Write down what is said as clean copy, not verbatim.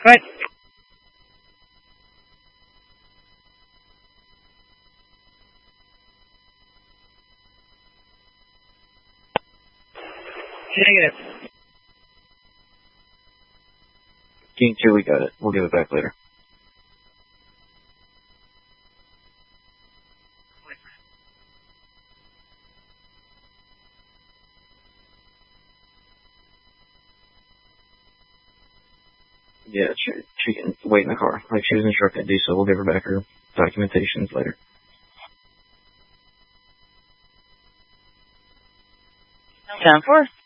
Right. Negative. King 2, we got it. We'll give it back later. Yeah, she can wait in the car, like she was instructed to do, so we'll give her back her documentations later. 10-4.